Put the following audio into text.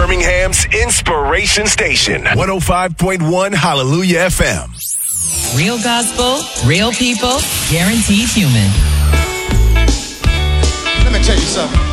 Birmingham's Inspiration Station. 105.1 Hallelujah FM. Real gospel, real people, guaranteed human. Let me tell you something.